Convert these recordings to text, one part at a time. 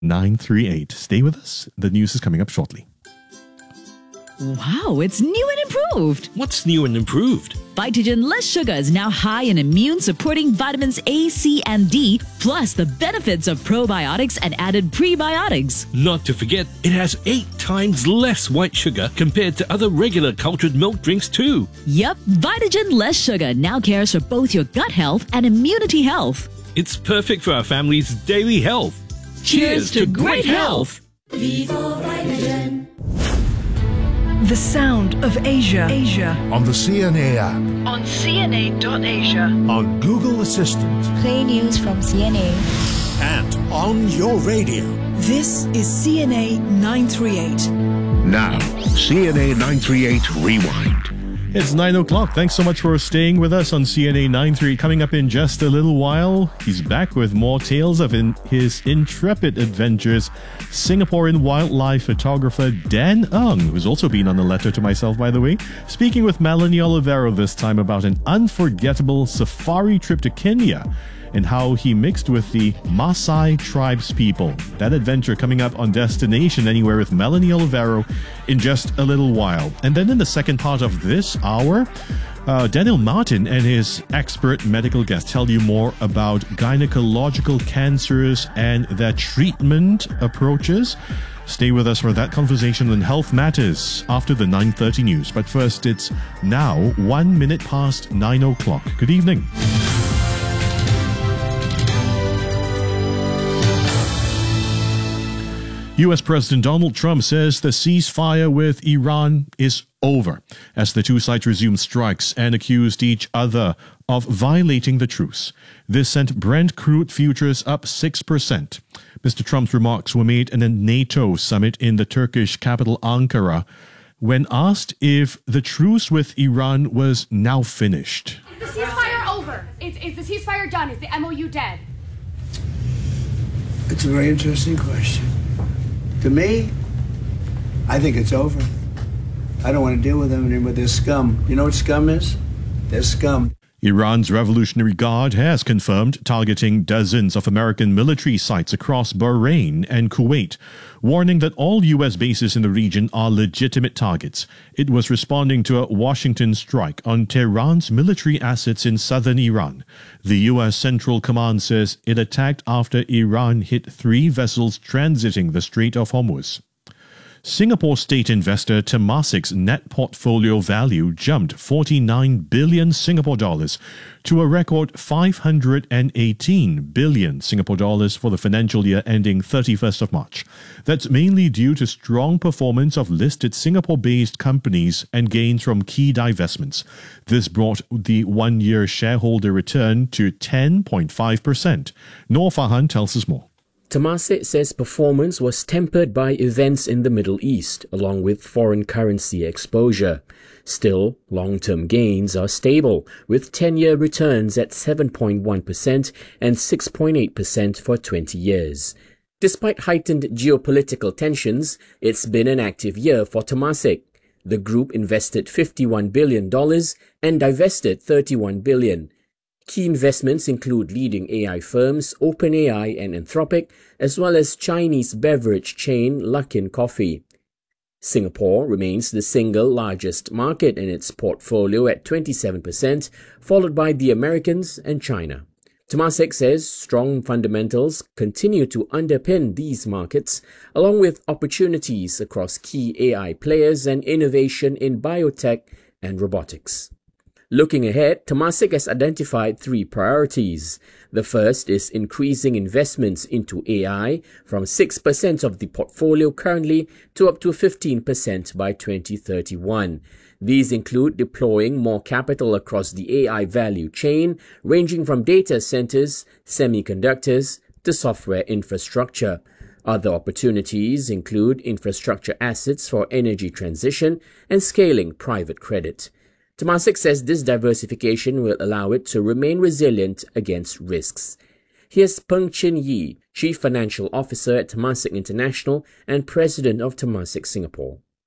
938. Stay with us. The news is coming up shortly. Wow, it's new and improved. What's new and improved? Vitagen Less Sugar is now high in immune-supporting vitamins A, C, and D, plus the benefits of probiotics and added prebiotics. Not to forget, it has 8 times less white sugar compared to other regular cultured milk drinks too. Yep, Vitagen Less Sugar now cares for both your gut health and immunity health. It's perfect for our family's daily health. Cheers to great health! Vivo Vitagen. The sound of Asia. On the CNA app. On CNA.Asia. On Google Assistant. Play news from CNA. And on your radio. This is CNA 938. Now, CNA 938 Rewind. It's 9 o'clock. Thanks so much for staying with us on CNA 93. Coming up in just a little while, he's back with more tales of his intrepid adventures. Singaporean wildlife photographer Dan Ng, who's also been on the letter to myself, by the way, speaking with Melanie Olivero this time about an unforgettable safari trip to Kenya and how he mixed with the Maasai tribes people. That adventure coming up on Destination Anywhere with Melanie Olivero in just a little while. And then in the second part of this hour, Daniel Martin and his expert medical guest tell you more about gynecological cancers and their treatment approaches. Stay with us for that conversation on Health Matters after the 9:30 news. But first, it's now 1 minute past 9 o'clock. Good evening. U.S. President Donald Trump says the ceasefire with Iran is over as the two sides resumed strikes and accused each other of violating the truce. This sent Brent crude futures up 6%. Mr. Trump's remarks were made in a NATO summit in the Turkish capital Ankara when asked if the truce with Iran was now finished. Is the ceasefire over? Is the ceasefire done? Is the MOU dead? It's a very interesting question. To me, I think it's over. I don't want to deal with them anymore. They're scum. You know what scum is? They're scum. Iran's Revolutionary Guard has confirmed targeting dozens of American military sites across Bahrain and Kuwait, warning that all U.S. bases in the region are legitimate targets. It was responding to a Washington strike on Tehran's military assets in southern Iran. The U.S. Central Command says it attacked after Iran hit 3 vessels transiting the Strait of Hormuz. Singapore state investor Temasek's net portfolio value jumped 49 billion Singapore dollars to a record 518 billion Singapore dollars for the financial year ending 31st of March. That's mainly due to strong performance of listed Singapore-based companies and gains from key divestments. This brought the one-year shareholder return to 10.5%. Noor Fahan tells us more. Temasek says performance was tempered by events in the Middle East, along with foreign currency exposure. Still, long-term gains are stable, with 10-year returns at 7.1% and 6.8% for 20 years. Despite heightened geopolitical tensions, it's been an active year for Temasek. The group invested $51 billion and divested $31 billion. Key investments include leading AI firms OpenAI and Anthropic, as well as Chinese beverage chain Luckin Coffee. Singapore remains the single largest market in its portfolio at 27%, followed by the Americans and China. Temasek says strong fundamentals continue to underpin these markets, along with opportunities across key AI players and innovation in biotech and robotics. Looking ahead, Temasek has identified 3 priorities. The first is increasing investments into AI from 6% of the portfolio currently to up to 15% by 2031. These include deploying more capital across the AI value chain, ranging from data centers, semiconductors, to software infrastructure. Other opportunities include infrastructure assets for energy transition and scaling private credit. Temasek says this diversification will allow it to remain resilient against risks. Here's Peng Chin Yee, Chief Financial Officer at Temasek International and President of Temasek Singapore.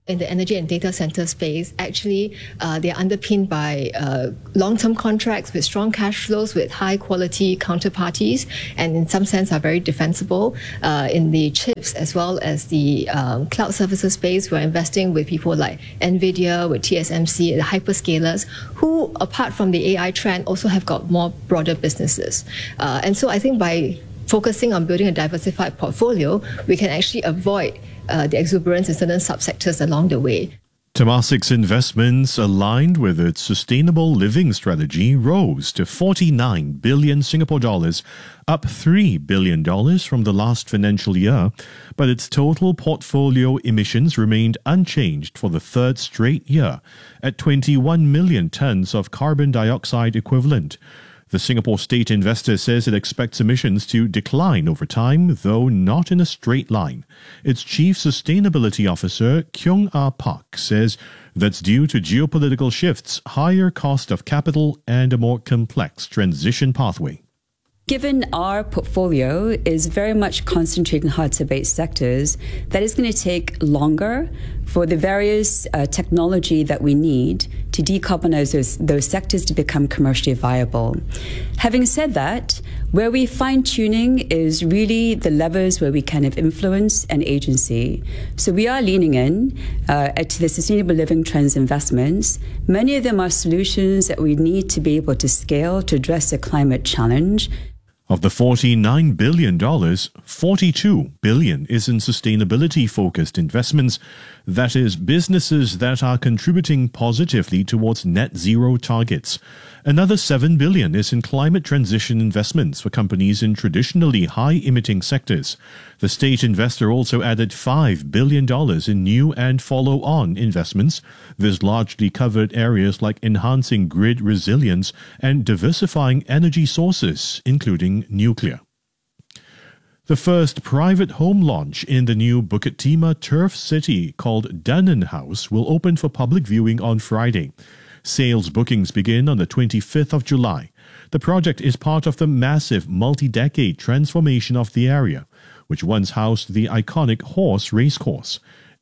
in the energy and data center space, actually, they're underpinned by long-term contracts with strong cash flows with high-quality counterparties, and in some sense are very defensible. In the chips as well as the cloud services space, we're investing with people like NVIDIA, with TSMC, the hyperscalers, who, apart from the AI trend, also have got more broader businesses. And so I think by focusing on building a diversified portfolio, we can actually avoid the exuberance in certain subsectors along the way. Temasek's investments aligned with its sustainable living strategy rose to 49 billion Singapore dollars, up $3 billion from the last financial year, but its total portfolio emissions remained unchanged for the third straight year at 21 million tons of carbon dioxide equivalent. The Singapore State investor says it expects emissions to decline over time, though not in a straight line. Its chief sustainability officer, Kyung Ah Park, says that's due to geopolitical shifts, higher cost of capital, and a more complex transition pathway. Given our portfolio is very much concentrated in hard-to-abate sectors, that is going to take longer for the various technology that we need to decarbonize those sectors to become commercially viable. Having said that, where we fine-tuning is really the levers where we can have influence and agency. So we are leaning in to the sustainable living trends investments. Many of them are solutions that we need to be able to scale to address the climate challenge. Of the $49 billion, $42 billion is in sustainability-focused investments, that is, businesses that are contributing positively towards net zero targets. Another $7 billion is in climate transition investments for companies in traditionally high-emitting sectors. The state investor also added $5 billion in new and follow-on investments. This largely covered areas like enhancing grid resilience and diversifying energy sources, including nuclear. The first private home launch in the new Bukit Timah Turf City called Dunearn House will open for public viewing on Friday. Sales bookings begin on the 25th of July. The project is part of the massive multi-decade transformation of the area, which once housed the iconic horse racecourse.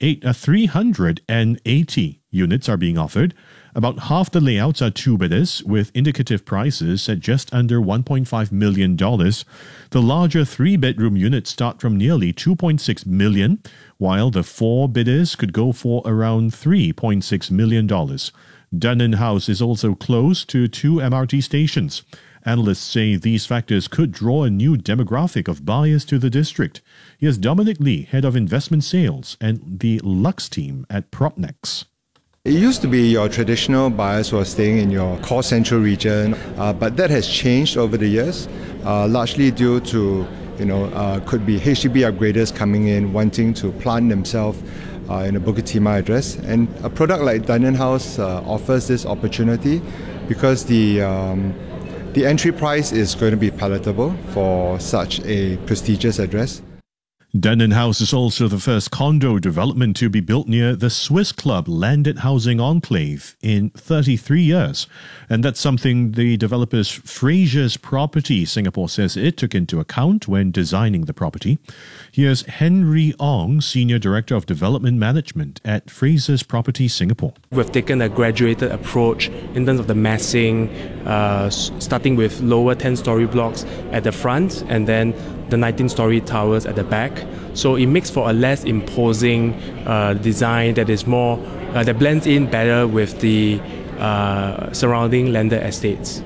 380 units are being offered. About half the layouts are two-bidders, with indicative prices at just under $1.5 million. The larger three-bedroom units start from nearly $2.6 million, while the four bidders could go for around $3.6 million. Dunearn House is also close to two MRT stations. Analysts say these factors could draw a new demographic of buyers to the district. Here's Dominic Lee, head of investment sales and the Lux team at Propnex. It used to be your traditional buyers who are staying in your core central region, but that has changed over the years, largely due to, could be HDB upgraders coming in, wanting to plant themselves in a Bukit Timah address. And a product like Dunearn House offers this opportunity because the entry price is going to be palatable for such a prestigious address. Dunearn House is also the first condo development to be built near the Swiss Club landed housing enclave in 33 years. And that's something the developer's Frasers Property Singapore says it took into account when designing the property. Here's Henry Ong, Senior Director of Development Management at Frasers Property Singapore. We've taken a graduated approach in terms of the massing, starting with lower 10-story blocks at the front and then the 19-story towers at the back. So it makes for a less imposing design that is more that blends in better with the surrounding landed estates.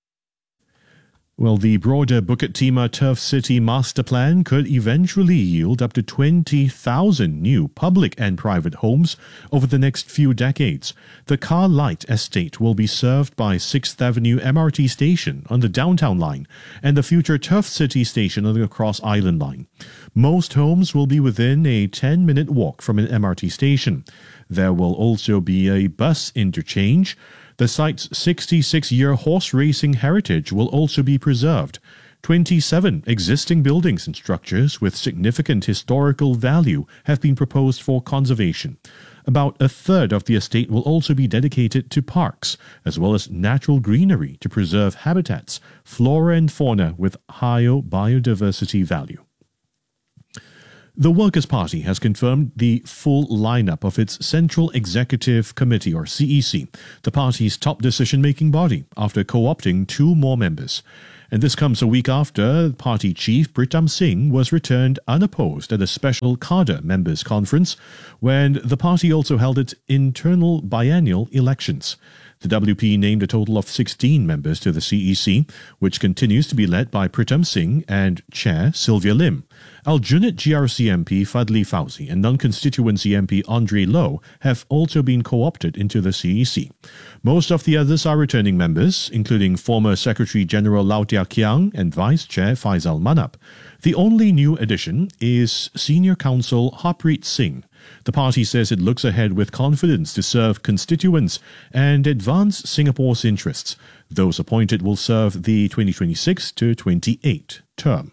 Well, the broader Bukit Timah Turf City master plan could eventually yield up to 20,000 new public and private homes over the next few decades. The Car Light estate will be served by 6th Avenue MRT station on the Downtown Line and the future Turf City station on the Cross Island Line. Most homes will be within a 10-minute walk from an MRT station. There will also be a bus interchange. The site's 66-year horse racing heritage will also be preserved. 27 existing buildings and structures with significant historical value have been proposed for conservation. About a third of the estate will also be dedicated to parks, as well as natural greenery to preserve habitats, flora and fauna with higher biodiversity value. The Workers' Party has confirmed the full lineup of its Central Executive Committee, or CEC, the party's top decision-making body, after co-opting 2 more members. And this comes a week after party chief Pritam Singh was returned unopposed at a special cadre members' conference when the party also held its internal biennial elections. The WP named a total of 16 members to the CEC, which continues to be led by Pritam Singh and Chair Sylvia Lim. Aljunied GRC MP Fadli Fauzi and non-constituency MP Andre Loh have also been co-opted into the CEC. Most of the others are returning members, including former Secretary General Lau Tia Kiang and Vice Chair Faisal Manap. The only new addition is Senior Counsel Harpreet Singh. The party says it looks ahead with confidence to serve constituents and advance Singapore's interests. Those appointed will serve the 2026 to 28 term.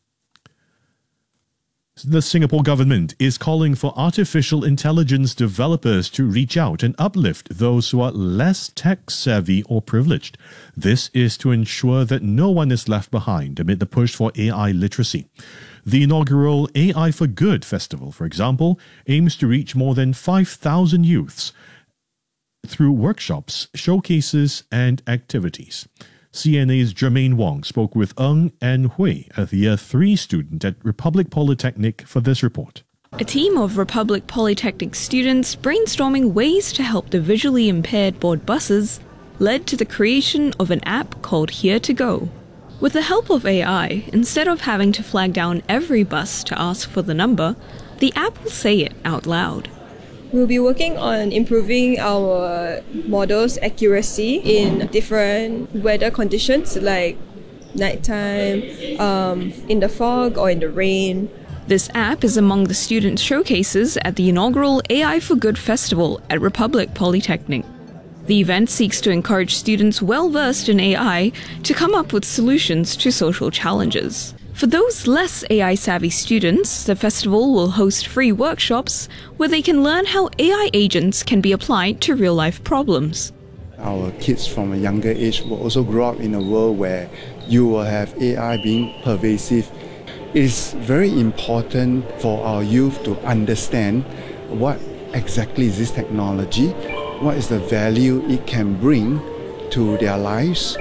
The Singapore government is calling for artificial intelligence developers to reach out and uplift those who are less tech-savvy or privileged. This is to ensure that no one is left behind amid the push for AI literacy. The inaugural AI for Good festival, for example, aims to reach more than 5,000 youths through workshops, showcases, and activities. CNA's Jermaine Wong spoke with Ng and Hui, a Year 3 student at Republic Polytechnic, for this report. A team of Republic Polytechnic students brainstorming ways to help the visually impaired board buses led to the creation of an app called Here to Go. With the help of AI, instead of having to flag down every bus to ask for the number, the app will say it out loud. We'll be working on improving our model's accuracy in different weather conditions like nighttime, in the fog or in the rain. This app is among the student showcases at the inaugural AI for Good festival at Republic Polytechnic. The event seeks to encourage students well-versed in AI to come up with solutions to social challenges. For those less AI-savvy students, the festival will host free workshops where they can learn how AI agents can be applied to real-life problems. Our kids from a younger age will also grow up in a world where you will have AI being pervasive. It is very important for our youth to understand what exactly is this technology, what is the value it can bring to their lives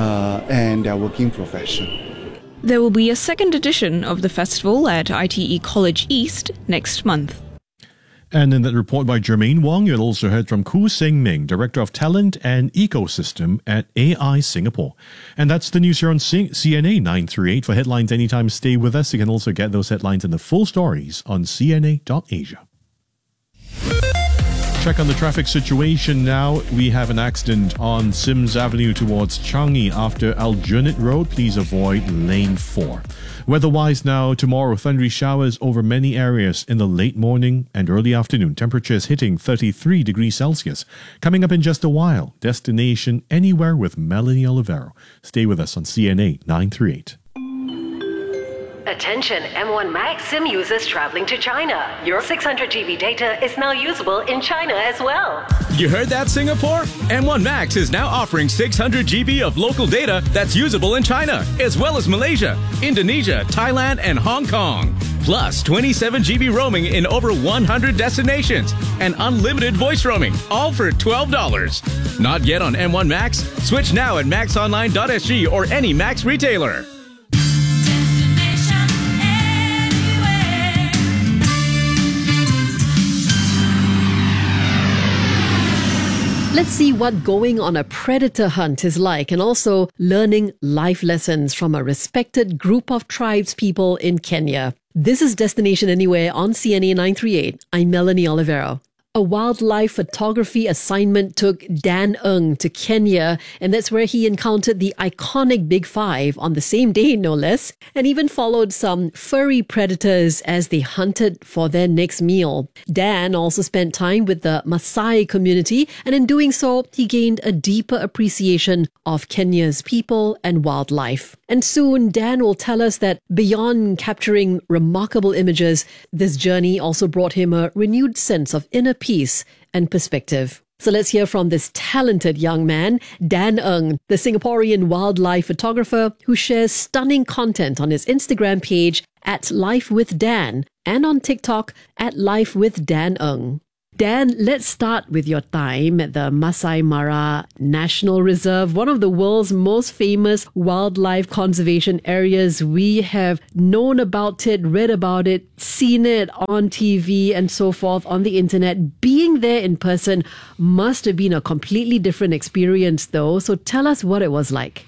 and their working profession. There will be a second edition of the festival at ITE College East next month. And in that report by Jermaine Wong, you'll also heard from Khoo Seng Ming, Director of Talent and Ecosystem at AI Singapore. And that's the news here on CNA 938. For headlines anytime, stay with us. You can also get those headlines and the full stories on cna.asia. Check on the traffic situation now. We have an accident on Sims Avenue towards Changi after Aljunied Road. Please avoid lane 4. Weather-wise now, tomorrow thundery showers over many areas in the late morning and early afternoon. Temperatures hitting 33 degrees Celsius. Coming up in just a while, destination anywhere with Melanie Olivero. Stay with us on CNA 938. Attention M1 Max SIM users traveling to China. Your 600 GB data is now usable in China as well. You heard that, Singapore? M1 Max is now offering 600 GB of local data that's usable in China, as well as Malaysia, Indonesia, Thailand, and Hong Kong. Plus 27 GB roaming in over 100 destinations and unlimited voice roaming, all for $12. Not yet on M1 Max? Switch now at maxonline.sg or any Max retailer. Let's see what going on a predator hunt is like and also learning life lessons from a respected group of tribes people in Kenya. This is Destination Anywhere on CNA 938. I'm Melanie Olivero. A wildlife photography assignment took Dan Ng to Kenya, and that's where he encountered the iconic Big Five on the same day, no less, and even followed some furry predators as they hunted for their next meal. Dan also spent time with the Maasai community, and in doing so, he gained a deeper appreciation of Kenya's people and wildlife. And soon, Dan will tell us that beyond capturing remarkable images, this journey also brought him a renewed sense of inner peace and perspective. So let's hear from this talented young man, Dan Ng, the Singaporean wildlife photographer who shares stunning content on his Instagram page at Life with Dan, and on TikTok at Life with Dan Eng. Dan, let's start with your time at the Masai Mara National Reserve, one of the world's most famous wildlife conservation areas. We have known about it, read about it, seen it on TV and so forth on the internet. Being there in person must have been a completely different experience though. So tell us what it was like.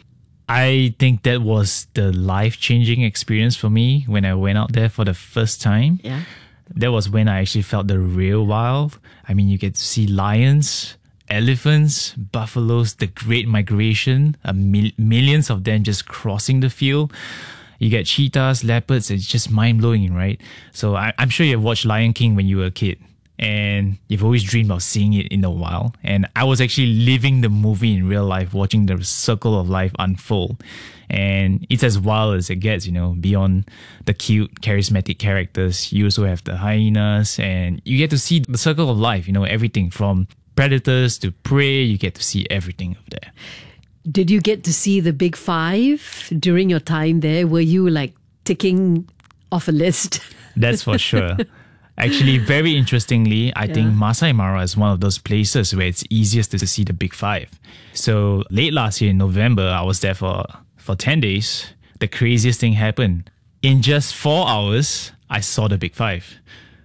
I think that was the life-changing experience for me when I went out there for the first time. Yeah. That was when I actually felt the real wild. I mean, you get to see lions, elephants, buffaloes, the Great Migration, millions of them just crossing the field. You get cheetahs, leopards. It's just mind-blowing, right? So I'm sure you've watched Lion King when you were a kid, and you've always dreamed of seeing it in the wild. And I was actually living the movie in real life, watching the circle of life unfold. And it's as wild as it gets, beyond the cute, charismatic characters. You also have the hyenas, and you get to see the circle of life, everything from predators to prey. You get to see everything over there. Did you get to see the big five during your time there? Were you like ticking off a list? That's for sure. Actually, very interestingly, I think Masai Mara is one of those places where it's easiest to see the big five. So late last year in November, I was there for 10 days. The craziest thing happened. In just 4 hours, I saw the big five.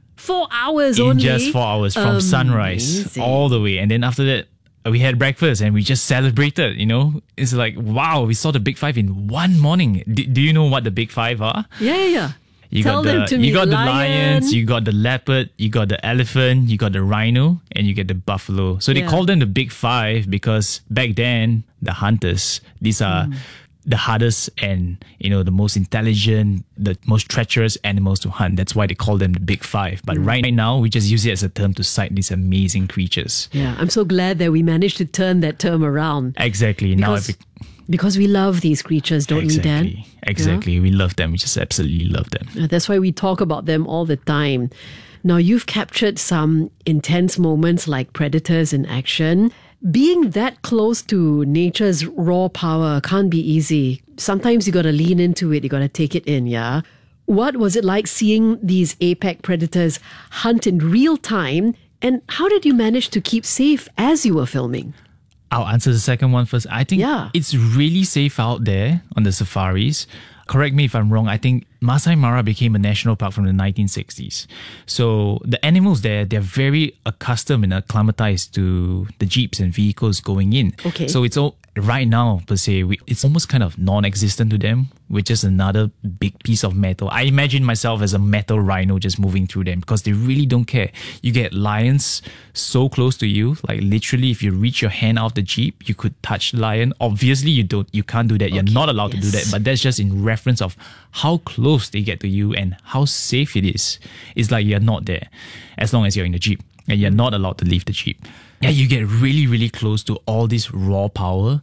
4 hours only? In just 4 hours from sunrise all the way. And then after that, we had breakfast and we just celebrated, It's like, wow, we saw the big five in one morning. Do you know what the big five are? Yeah. You got the lions, you got the leopard, you got the elephant, you got the rhino, and you get the buffalo. So they call them the big five because back then, the hunters, these are the hardest and, the most intelligent, the most treacherous animals to hunt. That's why they call them the big five. But right now, we just use it as a term to cite these amazing creatures. Yeah, I'm so glad that we managed to turn that term around. Exactly. Because we love these creatures, don't we, Dan? Exactly. We love them. We just absolutely love them. That's why we talk about them all the time. Now, you've captured some intense moments like predators in action. Being that close to nature's raw power can't be easy. Sometimes you got to lean into it. You got to take it in, yeah? What was it like seeing these apex predators hunt in real time? And how did you manage to keep safe as you were filming? I'll answer the second one first. I think it's really safe out there on the safaris. Correct me if I'm wrong. I think Masai Mara became a national park from the 1960s. So the animals there, they're very accustomed and acclimatized to the jeeps and vehicles going in. Okay. So it's all right now, per se, it's almost kind of non-existent to them, which is another big piece of metal. I imagine myself as a metal rhino just moving through them because they really don't care. You get lions so close to you, like literally if you reach your hand out the jeep, you could touch the lion. Obviously, you can't do that. You're not allowed to do that, but that's just in reference of how close they get to you and how safe it is. It's like you're not there as long as you're in the jeep and you're not allowed to leave the jeep. Yeah, you get really, really close to all this raw power,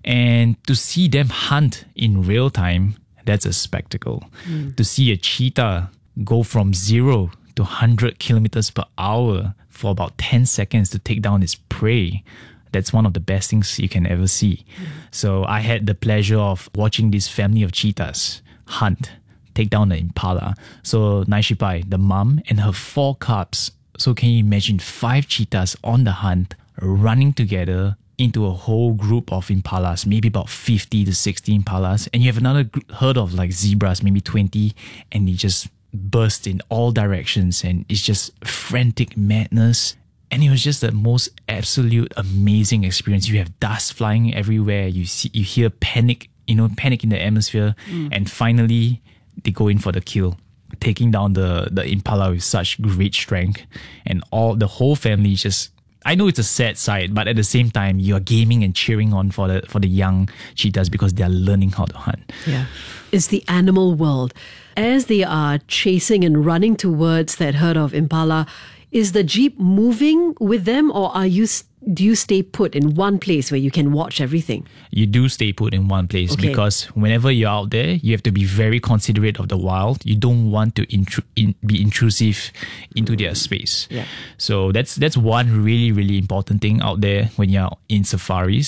and to see them hunt in real time, that's a spectacle. To see a cheetah go from 0 to 100 kilometers per hour for about 10 seconds to take down its prey, that's one of the best things you can ever see. So I had the pleasure of watching this family of cheetahs hunt, take down the impala. So Naishipai, the mom, and her 4 cubs. So can you imagine 5 cheetahs on the hunt, running together into a whole group of impalas, maybe about 50 to 60 impalas, and you have another herd of like zebras, maybe 20, and they just burst in all directions, and it's just frantic madness. And it was just the most absolute amazing experience. You have dust flying everywhere. You hear panic in the atmosphere, and finally they go in for the kill, taking down the impala with such great strength, and the whole family just. I know it's a sad sight, but at the same time, you're gaming and cheering on for the young cheetahs because they're learning how to hunt. Yeah, it's the animal world. As they are chasing and running towards that herd of impala, is the jeep moving with them, or do you stay put in one place where you can watch everything? You do stay put in one place because whenever you're out there, you have to be very considerate of the wild. You don't want to be intrusive into their space. Yeah. So that's one really, really important thing out there when you're in safaris.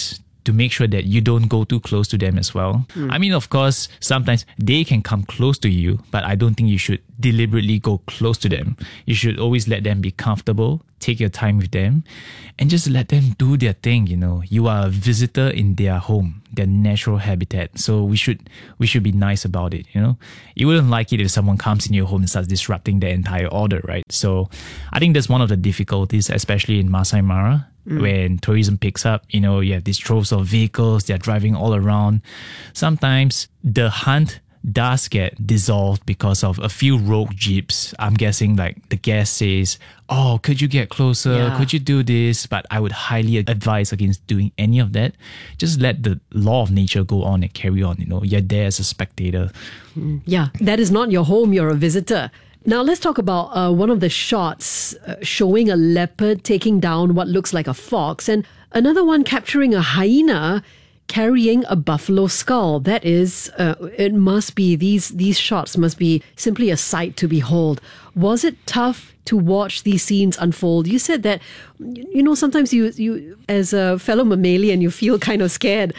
to make sure that you don't go too close to them as well. I mean, of course, sometimes they can come close to you, but I don't think you should deliberately go close to them. You should always let them be comfortable, take your time with them, and just let them do their thing. You are a visitor in their home, their natural habitat. So we should be nice about it. You wouldn't like it if someone comes in your home and starts disrupting the entire order, right? So I think that's one of the difficulties, especially in Masai Mara. When tourism picks up, you have these troves of vehicles, they're driving all around. Sometimes the hunt does get dissolved because of a few rogue jeeps. I'm guessing like the guest says, oh, could you get closer? Yeah. Could you do this? But I would highly advise against doing any of that. Just let the law of nature go on and carry on. You're there as a spectator. Yeah, that is not your home, you're a visitor. Now let's talk about one of the shots showing a leopard taking down what looks like a fox, and another one capturing a hyena carrying a buffalo skull. That is, it must be, these shots must be simply a sight to behold. Was it tough to watch these scenes unfold? You said that, sometimes you as a fellow mammalian, you feel kind of scared,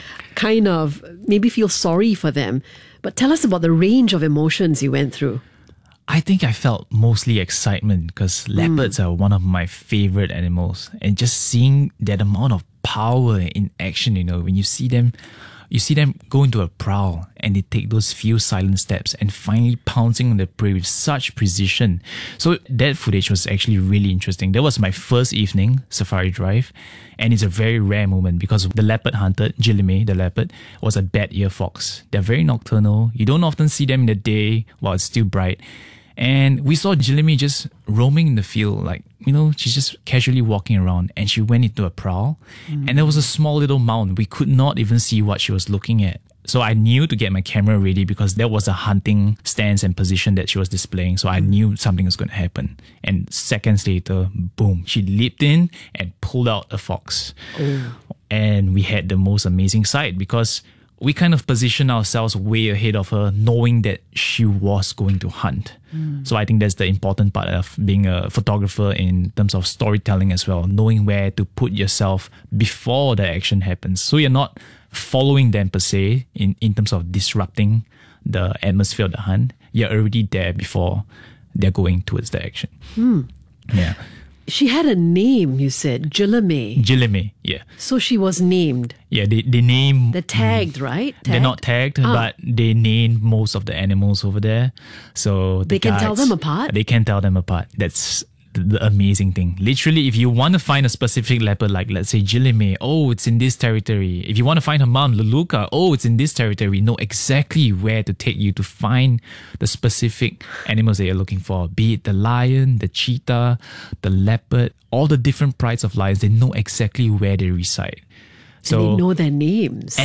maybe feel sorry for them. But tell us about the range of emotions you went through. I think I felt mostly excitement because leopards are one of my favorite animals. And just seeing that amount of power in action, when you see them go into a prowl and they take those few silent steps and finally pouncing on the prey with such precision. So that footage was actually really interesting. That was my first evening safari drive, and it's a very rare moment because the leopard hunted, Jilime, the leopard, was a bat-ear fox. They're very nocturnal. You don't often see them in the day while it's still bright. And we saw Jilime just roaming in the field, she's just casually walking around, and she went into a prowl. And there was a small little mound. We could not even see what she was looking at. So I knew to get my camera ready because there was a hunting stance and position that she was displaying. So I knew something was going to happen. And seconds later, boom, she leaped in and pulled out a fox. And we had the most amazing sight because we kind of positioned ourselves way ahead of her, knowing that she was going to hunt. So I think that's the important part of being a photographer in terms of storytelling as well, knowing where to put yourself before the action happens. So you're not following them per se in terms of disrupting the atmosphere of the hunt. You're already there before they're going towards the action. Yeah. She had a name, you said, Jilime. Jilime, yeah. So she was named. Yeah, they name... They're tagged, right? They're not tagged, but they named most of the animals over there. So they can tell them apart? They can tell them apart. That's the amazing thing. Literally, if you want to find a specific leopard, like let's say Jilime, oh, it's in this territory. If you want to find her mom, Luluka, oh, it's in this territory. Know exactly where to take you to find the specific animals that you're looking for. Be it the lion, the cheetah, the leopard, all the different prides of lions, they know exactly where they reside. So, and they know their names.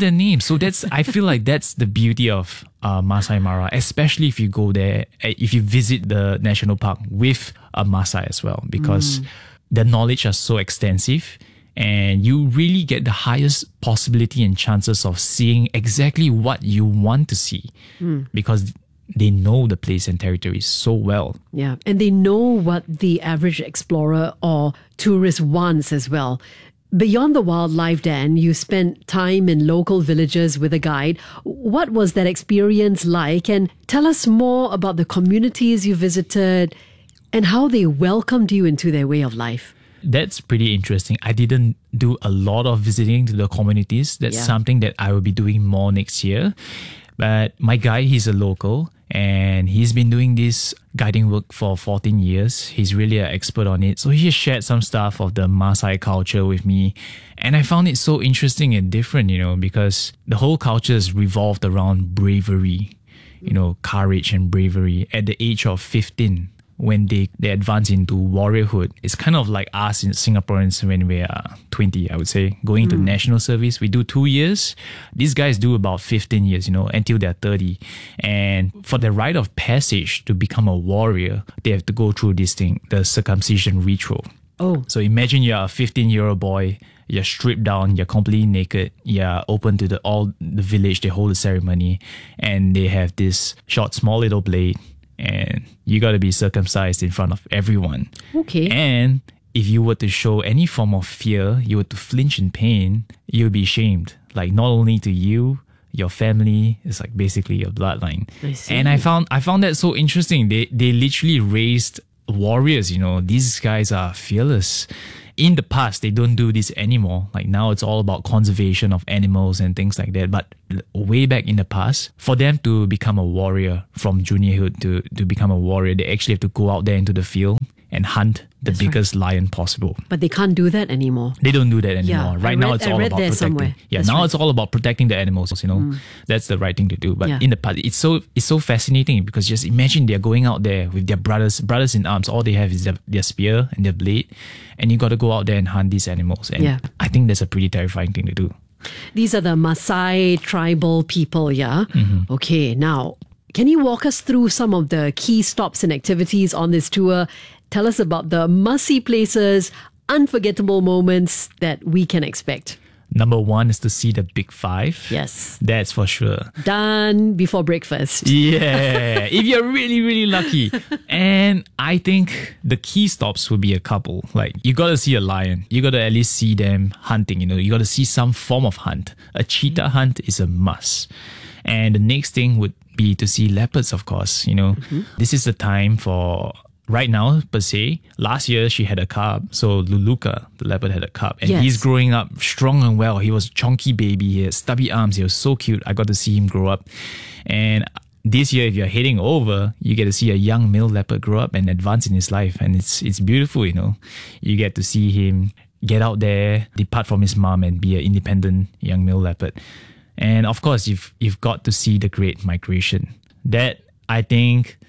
So I feel like that's the beauty of Masai Mara, especially if you go there, if you visit the national park with a Masai as well, because the knowledge are so extensive and you really get the highest possibility and chances of seeing exactly what you want to see because they know the place and territory so well. Yeah, and they know what the average explorer or tourist wants as well. Beyond the wildlife, Dan, you spent time in local villages with a guide. What was that experience like? And tell us more about the communities you visited and how they welcomed you into their way of life. That's pretty interesting. I didn't do a lot of visiting to the communities. That's something that I will be doing more next year. But my guide, he's a local and he's been doing this guiding work for 14 years. He's really an expert on it. So he shared some stuff of the Maasai culture with me. And I found it so interesting and different, because the whole culture is revolved around bravery, courage and bravery. At the age of 15, when they advance into warriorhood, it's kind of like us in Singaporeans when we are 20, I would say, going into national service. We do 2 years. These guys do about 15 years, until they're 30. And for the rite of passage to become a warrior, they have to go through this thing, the circumcision ritual. Oh. So imagine you're a 15-year-old boy, you're stripped down, you're completely naked, you're open to all the village, they hold the ceremony, and they have this short, small little blade, and you got to be circumcised in front of everyone. Okay. And if you were to show any form of fear, you were to flinch in pain, you'll be shamed. Like not only to you, your family, it's like basically your bloodline. I see. And I found that so interesting. They literally raised warriors, you know. These guys are fearless. In the past, they don't do this anymore. Like now it's all about conservation of animals and things like that. But way back in the past, for them to become a warrior from juniorhood to become a warrior, they actually have to go out there into the field and hunt the biggest lion possible. But they can't do that anymore. They don't do that anymore. Yeah, Now it's all about protecting. Somewhere. Yeah, That's now right. it's all about protecting the animals, you know. That's the right thing to do. But Yeah. in the past, it's so fascinating because just imagine they're going out there with their brothers in arms. All they have is their spear and their blade, and you got to go out there and hunt these animals. And Yeah. I think that's a pretty terrifying thing to do. These are the Maasai tribal people, yeah? Mm-hmm. Okay, now, can you walk us through some of the key stops and activities on this tour? Tell us about the must-see places, unforgettable moments that we can expect. Number one is to see the Big Five. Yes. That's for sure. Done before breakfast. Yeah, if you're really, really lucky. And I think the key stops would be a couple. Like, you got to see a lion. You got to at least see them hunting, you know. You got to see some form of hunt. A cheetah hunt is a must. And the next thing would be to see leopards, of course, you know. This is the time for... Right now, per se, last year she had a cub. So Luluka, the leopard, had a cub. And Yes. he's growing up strong and well. He was a chunky baby. He had stubby arms. He was so cute. I got to see him grow up. And this year, if you're heading over, you get to see a young male leopard grow up and advance in his life. And it's beautiful, you know. You get to see him get out there, depart from his mom and be an independent young male leopard. And of course, you've got to see the Great Migration. That, I think...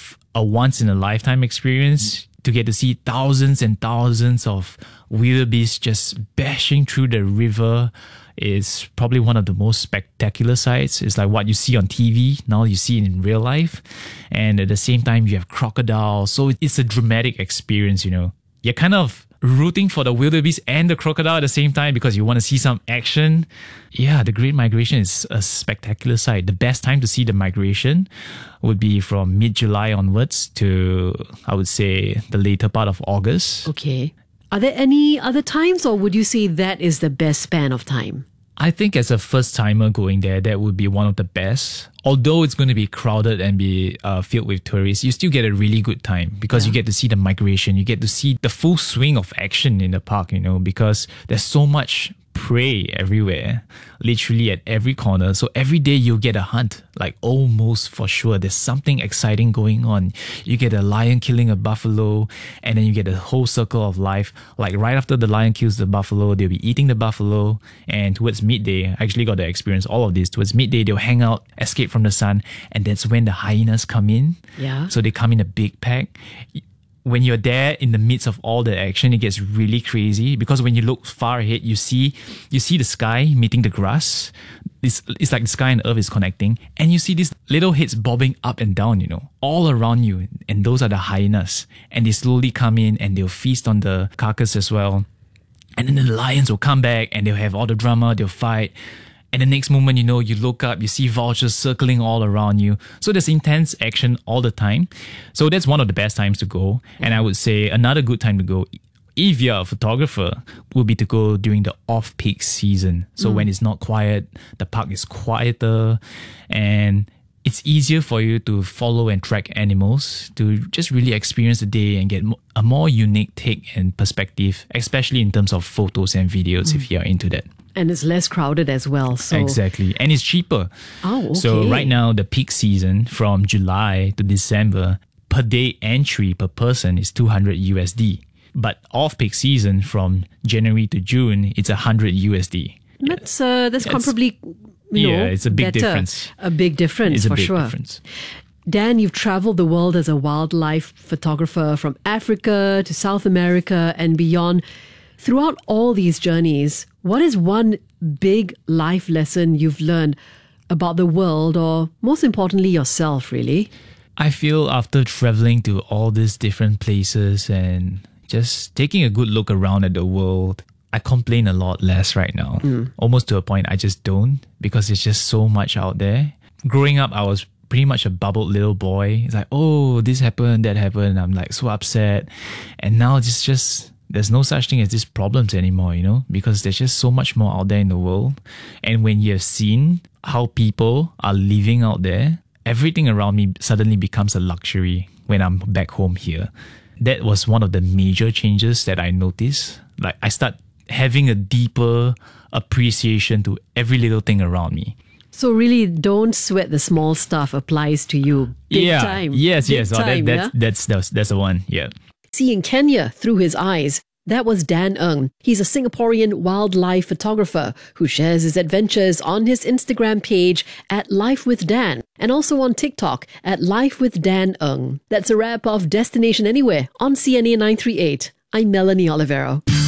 a once-in-a-lifetime experience to get to see thousands and thousands of wildebeest just bashing through the river is probably one of the most spectacular sights. It's like what you see on TV, now you see it in real life. And at the same time, you have crocodiles. So it's a dramatic experience, you know. You're kind of rooting for the wildebeest and the crocodile at the same time because you want to see some action. Yeah, the Great Migration is a spectacular sight. The best time to see the migration would be from mid-July onwards to, I would say, the later part of August. Okay. Are there any other times, or would you say that is the best span of time? I think as a first-timer going there, that would be one of the best. Although it's going to be crowded and be filled with tourists, you still get a really good time because you get to see the migration. You get to see the full swing of action in the park, you know, because there's so much prey everywhere, literally at every corner. So every day you'll get a hunt, like almost for sure. There's something exciting going on. You get a lion killing a buffalo, and then you get a whole circle of life. Like right after the lion kills the buffalo, they'll be eating the buffalo, and towards midday, I actually got to experience all of this. Towards midday, they'll hang out, escape from the sun, and that's when the hyenas come in. Yeah. So they come in a big pack. When you're there in the midst of all the action, it gets really crazy because when you look far ahead, you see the sky meeting the grass. It's like the sky and earth is connecting, and you see these little heads bobbing up and down, you know, all around you. And those are the hyenas, and they slowly come in and they'll feast on the carcass as well. And then the lions will come back and they'll have all the drama, they'll fight. And the next moment, you know, you look up, you see vultures circling all around you. So there's intense action all the time. So that's one of the best times to go. And I would say another good time to go, if you're a photographer, would be to go during the off-peak season. So when it's not quiet, the park is quieter, and it's easier for you to follow and track animals, to just really experience the day and get a more unique take and perspective, especially in terms of photos and videos if you're into that. And it's less crowded as well. So Exactly. And it's cheaper. Oh, okay. So right now, the peak season from July to December, per day entry per person is $200 USD. But off-peak season from January to June, it's $100 USD. That's comparably, it's a big better. difference. A big difference, It's a for big sure. difference. Dan, you've traveled the world as a wildlife photographer from Africa to South America and beyond. Throughout all these journeys, what is one big life lesson you've learned about the world, or most importantly, yourself, really? I feel after traveling to all these different places and just taking a good look around at the world, I complain a lot less right now. Almost to a point I just don't, because there's just so much out there. Growing up, I was pretty much a bubbled little boy. It's like, oh, this happened, that happened. I'm like so upset. And now it's just there's no such thing as these problems anymore, because there's just so much more out there in the world. And when you have seen how people are living out there, everything around me suddenly becomes a luxury when I'm back home here. That was one of the major changes that I noticed. Like, I start having a deeper appreciation to every little thing around me. So really, don't sweat the small stuff applies to you. Big time. Yes. Big time, That's the one. Yeah. Seeing Kenya through his eyes. That was Dan Ng. He's a Singaporean wildlife photographer who shares his adventures on his Instagram page at Life with Dan and also on TikTok at Life with Dan Ng. That's a wrap of Destination Anywhere on CNA 938. I'm Melanie Olivero.